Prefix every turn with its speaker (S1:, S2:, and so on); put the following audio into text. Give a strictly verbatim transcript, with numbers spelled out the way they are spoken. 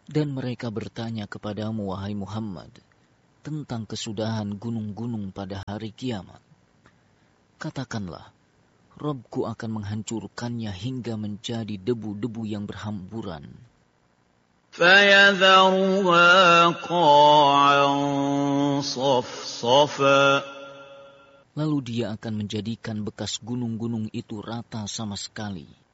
S1: Dan mereka bertanya kepadamu, wahai Muhammad, tentang kesudahan gunung-gunung pada hari kiamat. Katakanlah, Rabbku akan menghancurkannya hingga menjadi debu-debu yang berhamburan.
S2: فَيَذَرُهَا قَاعًا صَفْصَفًا.
S1: Lalu dia akan menjadikan bekas gunung-gunung itu rata sama sekali.